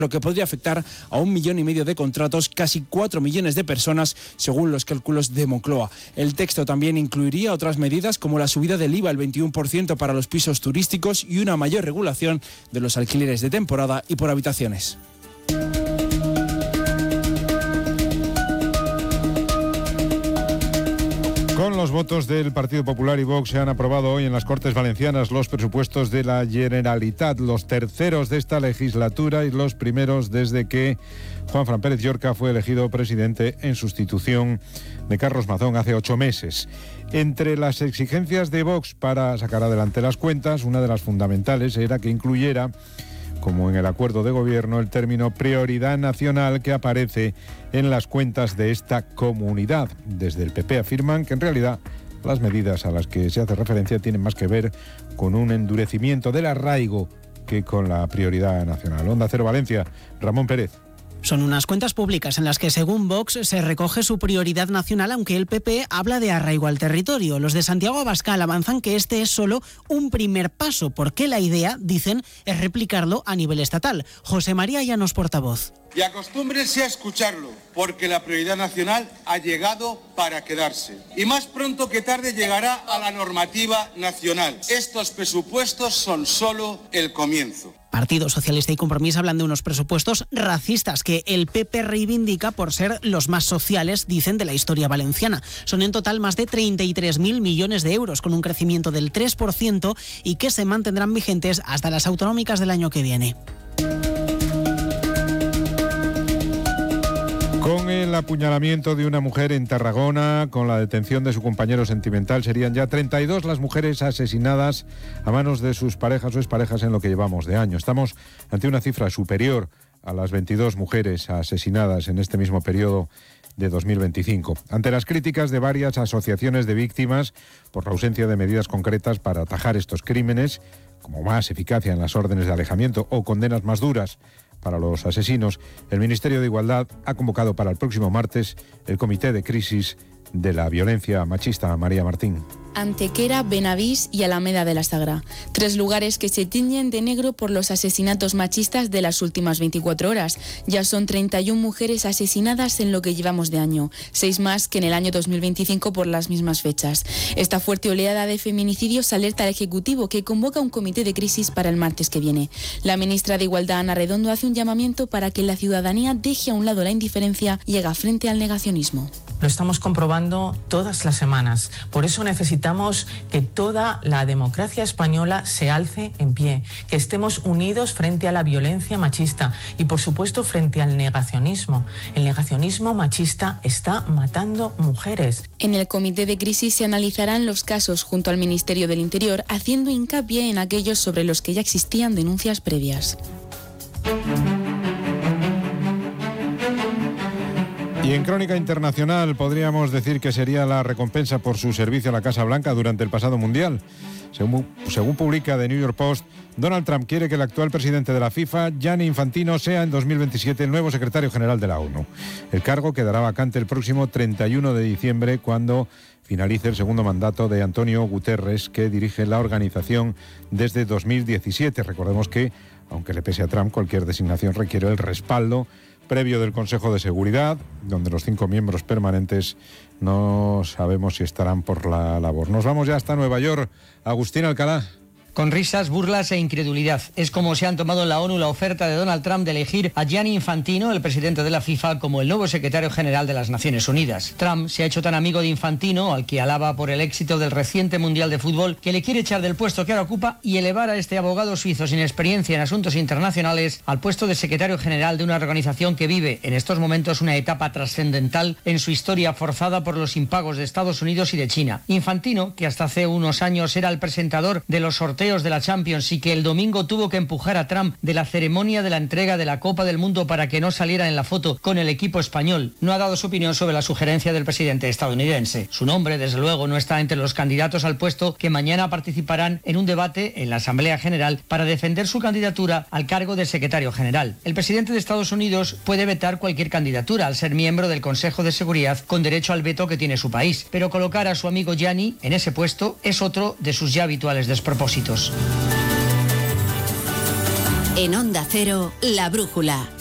lo que podría afectar a 1,5 millones de contratos, casi 4 millones de personas, según los cálculos de Moncloa. El texto también incluiría otras medidas como la subida del IVA al 21% para los pisos turísticos y una mayor regulación de los alquileres de temporada y por habitaciones. Con los votos del Partido Popular y Vox se han aprobado hoy en las Cortes Valencianas los presupuestos de la Generalitat, los terceros de esta legislatura y los primeros desde que Juanfran Pérez Llorca fue elegido presidente en sustitución de Carlos Mazón hace 8 meses. Entre las exigencias de Vox para sacar adelante las cuentas, una de las fundamentales era que incluyera, como en el acuerdo de gobierno, el término prioridad nacional que aparece en las cuentas de esta comunidad. Desde el PP afirman que en realidad las medidas a las que se hace referencia tienen más que ver con un endurecimiento del arraigo que con la prioridad nacional. Onda Cero Valencia, Ramón Pérez. Son unas cuentas públicas en las que, según Vox, se recoge su prioridad nacional, aunque el PP habla de arraigo al territorio. Los de Santiago Abascal avanzan que este es solo un primer paso, porque la idea, dicen, es replicarlo a nivel estatal. José María Llanos, portavoz. Y acostúmbrense a escucharlo, porque la prioridad nacional ha llegado para quedarse. Y más pronto que tarde llegará a la normativa nacional. Estos presupuestos son solo el comienzo. Partido Socialista y Compromís hablan de unos presupuestos racistas que el PP reivindica por ser los más sociales, dicen, de la historia valenciana. Son en total más de 33.000 millones de euros, con un crecimiento del 3% y que se mantendrán vigentes hasta las autonómicas del año que viene. Con el apuñalamiento de una mujer en Tarragona, con la detención de su compañero sentimental, serían ya 32 las mujeres asesinadas a manos de sus parejas o exparejas en lo que llevamos de año. Estamos ante una cifra superior a las 22 mujeres asesinadas en este mismo periodo de 2025. Ante las críticas de varias asociaciones de víctimas por la ausencia de medidas concretas para atajar estos crímenes, como más eficacia en las órdenes de alejamiento o condenas más duras para los asesinos, el Ministerio de Igualdad ha convocado para el próximo martes el Comité de Crisis de la Violencia Machista. María Martín. Antequera, Benavís y Alameda de la Sagra. 3 lugares que se tiñen de negro por los asesinatos machistas de las últimas 24 horas. Ya son 31 mujeres asesinadas en lo que llevamos de año, 6 más que en el año 2025 por las mismas fechas. Esta fuerte oleada de feminicidios alerta al Ejecutivo, que convoca un comité de crisis para el martes que viene. La ministra de Igualdad, Ana Redondo, hace un llamamiento para que la ciudadanía deje a un lado la indiferencia y haga frente al negacionismo. Lo estamos comprobando todas las semanas. Por eso necesitamos que toda la democracia española se alce en pie, que estemos unidos frente a la violencia machista y, por supuesto, frente al negacionismo. El negacionismo machista está matando mujeres. En el comité de crisis se analizarán los casos junto al Ministerio del Interior, haciendo hincapié en aquellos sobre los que ya existían denuncias previas. Y en crónica internacional podríamos decir que sería la recompensa por su servicio a la Casa Blanca durante el pasado Mundial. Según publica The New York Post, Donald Trump quiere que el actual presidente de la FIFA, Gianni Infantino, sea en 2027 el nuevo secretario general de la ONU. El cargo quedará vacante el próximo 31 de diciembre, cuando finalice el segundo mandato de Antonio Guterres, que dirige la organización desde 2017. Recordemos que, aunque le pese a Trump, cualquier designación requiere el respaldo previo del Consejo de Seguridad, donde los 5 miembros permanentes no sabemos si estarán por la labor. Nos vamos ya hasta Nueva York. Agustín Alcalá. Con risas, burlas e incredulidad. Es como se han tomado en la ONU la oferta de Donald Trump de elegir a Gianni Infantino, el presidente de la FIFA, como el nuevo secretario general de las Naciones Unidas. Trump se ha hecho tan amigo de Infantino, al que alaba por el éxito del reciente Mundial de Fútbol, que le quiere echar del puesto que ahora ocupa y elevar a este abogado suizo sin experiencia en asuntos internacionales al puesto de secretario general de una organización que vive en estos momentos una etapa trascendental en su historia, forzada por los impagos de Estados Unidos y de China. Infantino, que hasta hace unos años era el presentador de los sorteos de la Champions y que el domingo tuvo que empujar a Trump de la ceremonia de la entrega de la Copa del Mundo para que no saliera en la foto con el equipo español, no ha dado su opinión sobre la sugerencia del presidente estadounidense. Su nombre, desde luego, no está entre los candidatos al puesto que mañana participarán en un debate en la Asamblea General para defender su candidatura al cargo de secretario general. El presidente de Estados Unidos puede vetar cualquier candidatura al ser miembro del Consejo de Seguridad, con derecho al veto que tiene su país, pero colocar a su amigo Gianni en ese puesto es otro de sus ya habituales despropósitos. En Onda Cero, La Brújula.